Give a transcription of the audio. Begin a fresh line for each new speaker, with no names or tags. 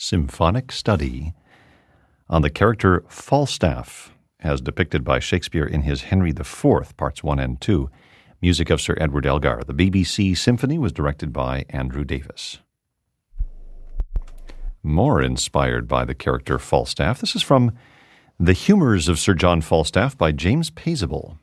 symphonic study on the character Falstaff, as depicted by Shakespeare in his Henry IV, Parts 1 and 2, music of Sir Edward Elgar. The BBC Symphony was directed by Andrew Davis. More inspired by the character Falstaff, this is from The Humours of Sir John Falstaff by James Paisible.